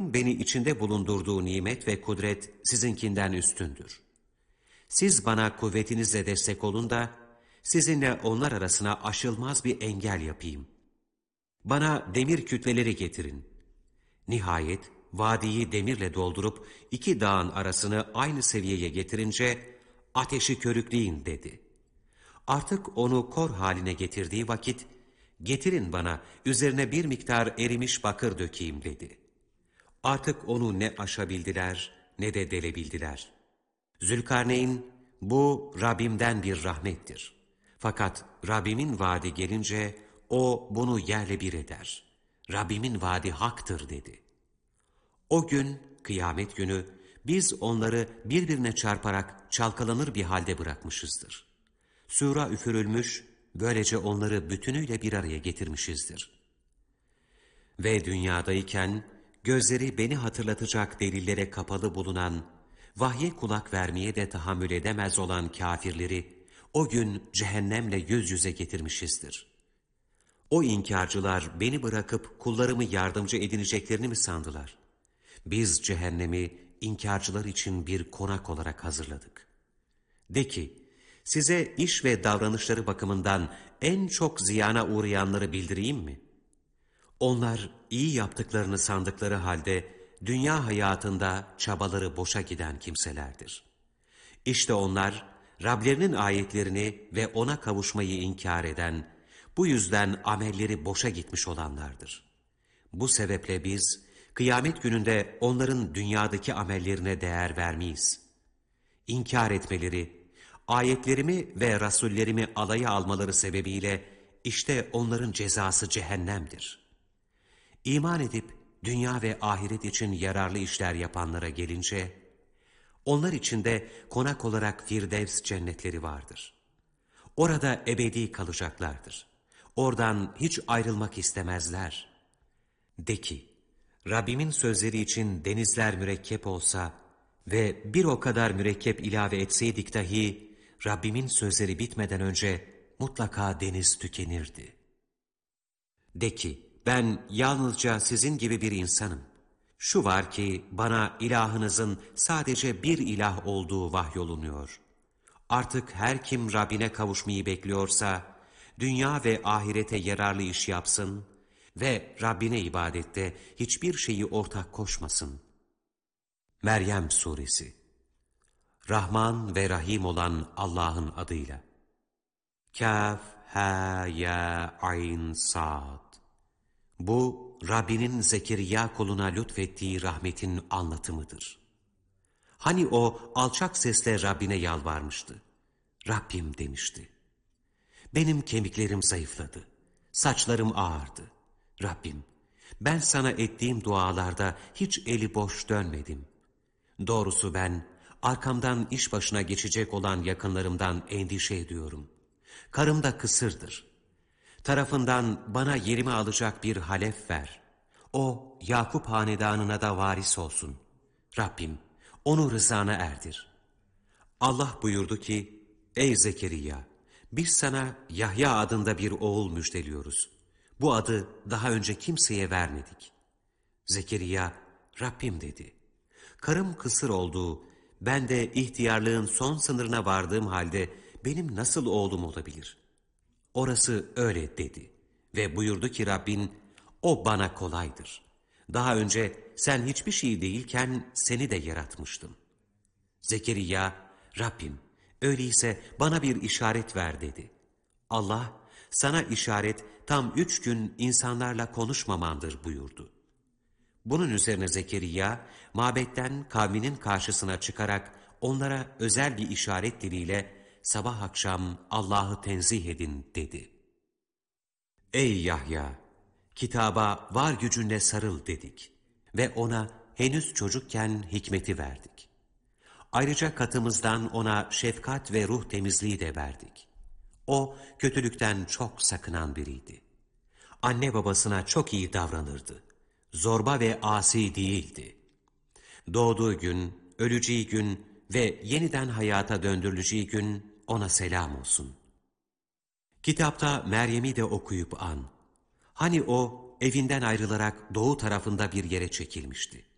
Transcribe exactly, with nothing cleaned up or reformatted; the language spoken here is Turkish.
Rabbimin beni içinde bulundurduğu nimet ve kudret sizinkinden üstündür. Siz bana kuvvetinizle destek olun da sizinle onlar arasına aşılmaz bir engel yapayım. Bana demir kütleleri getirin. Nihayet vadiyi demirle doldurup iki dağın arasını aynı seviyeye getirince ateşi körükleyin dedi. Artık onu kor haline getirdiği vakit getirin bana üzerine bir miktar erimiş bakır dökeyim dedi. Artık onu ne aşabildiler ne de delebildiler. Zülkarneyn, bu Rabbimden bir rahmettir. Fakat Rabbimin vaadi gelince o bunu yerle bir eder. Rabbimin vaadi haktır dedi. O gün, kıyamet günü, biz onları birbirine çarparak çalkalanır bir halde bırakmışızdır. Sura üfürülmüş, böylece onları bütünüyle bir araya getirmişizdir. Ve dünyadayken, gözleri beni hatırlatacak delillere kapalı bulunan, vahye kulak vermeye de tahammül edemez olan kâfirleri, o gün cehennemle yüz yüze getirmişizdir. O inkarcılar beni bırakıp kullarımı yardımcı edineceklerini mi sandılar? Biz cehennemi inkarcılar için bir konak olarak hazırladık. De ki, size iş ve davranışları bakımından en çok ziyana uğrayanları bildireyim mi? Onlar iyi yaptıklarını sandıkları halde dünya hayatında çabaları boşa giden kimselerdir. İşte onlar Rablerinin ayetlerini ve ona kavuşmayı inkar eden, bu yüzden amelleri boşa gitmiş olanlardır. Bu sebeple biz kıyamet gününde onların dünyadaki amellerine değer vermeyiz. İnkar etmeleri, ayetlerimi ve rasullerimi alaya almaları sebebiyle işte onların cezası cehennemdir. İman edip dünya ve ahiret için yararlı işler yapanlara gelince, onlar için de konak olarak Firdevs cennetleri vardır. Orada ebedi kalacaklardır. Oradan hiç ayrılmak istemezler. De ki, Rabbimin sözleri için denizler mürekkep olsa ve bir o kadar mürekkep ilave etseydik dahi, Rabbimin sözleri bitmeden önce mutlaka deniz tükenirdi. De ki, ben yalnızca sizin gibi bir insanım. Şu var ki bana ilahınızın sadece bir ilah olduğu vahyolunuyor. Artık her kim Rabbine kavuşmayı bekliyorsa, dünya ve ahirete yararlı iş yapsın ve Rabbine ibadette hiçbir şeyi ortak koşmasın. Meryem Suresi. Rahman ve Rahim olan Allah'ın adıyla. Kâf, hâ, yâ, ayn, sâd. Bu, Rabbinin Zekeriya kuluna lütfettiği rahmetin anlatımıdır. Hani o alçak sesle Rabbine yalvarmıştı. Rabbim demişti. Benim kemiklerim zayıfladı, saçlarım ağardı. Rabbim, ben sana ettiğim dualarda hiç eli boş dönmedim. Doğrusu ben, arkamdan iş başına geçecek olan yakınlarımdan endişe ediyorum. Karım da kısırdır. Tarafından bana yerimi alacak bir halef ver. O, Yakup hanedanına da varis olsun. Rabbim, onu rızana erdir. Allah buyurdu ki, ey Zekeriya, biz sana Yahya adında bir oğul müjdeliyoruz. Bu adı daha önce kimseye vermedik. Zekeriya, Rabbim dedi. Karım kısır olduğu, ben de ihtiyarlığın son sınırına vardığım halde benim nasıl oğlum olabilir? Orası öyle dedi ve buyurdu ki Rabbin, o bana kolaydır. Daha önce sen hiçbir şey değilken seni de yaratmıştım. Zekeriya, Rabbim, öyleyse bana bir işaret ver dedi. Allah, sana işaret tam üç gün insanlarla konuşmamandır buyurdu. Bunun üzerine Zekeriya, mabetten kavminin karşısına çıkarak onlara özel bir işaret diliyle sabah akşam Allah'ı tenzih edin dedi. Ey Yahya! Kitaba var gücünle sarıl dedik ve ona henüz çocukken hikmeti verdik. Ayrıca katımızdan ona şefkat ve ruh temizliği de verdik. O kötülükten çok sakınan biriydi. Anne babasına çok iyi davranırdı. Zorba ve asi değildi. Doğduğu gün, öleceği gün ve yeniden hayata döndürüleceği gün ona selam olsun. Kitapta Meryem'i de okuyup an. Hani o evinden ayrılarak doğu tarafında bir yere çekilmişti.